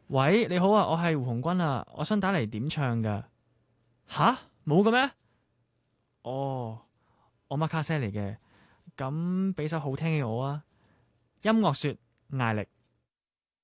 喂，你好啊，我係胡鴻鈞啊，我想打嚟點唱噶。吓？冇嘅咩？哦，我乜卡西嚟嘅，咁俾首好聽嘅我啊。音樂說艾力。